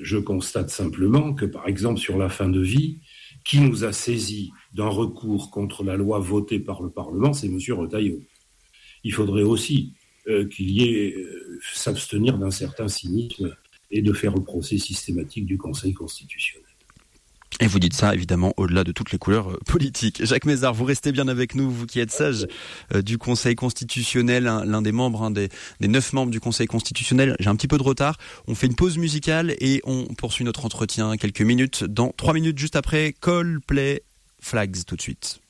Je constate simplement que, par exemple, sur la fin de vie, qui nous a saisis d'un recours contre la loi votée par le Parlement, c'est M. Retailleau. Il faudrait aussi qu'il y ait s'abstenir d'un certain cynisme et de faire le procès systématique du Conseil constitutionnel. Et vous dites ça, évidemment, au-delà de toutes les couleurs politiques. Jacques Mézard, vous restez bien avec nous, vous qui êtes sage du Conseil constitutionnel, l'un des membres, des 9 membres du Conseil constitutionnel. J'ai un petit peu de retard. On fait une pause musicale et on poursuit notre entretien quelques minutes. Dans 3 minutes, juste après, Coldplay, Flags, tout de suite.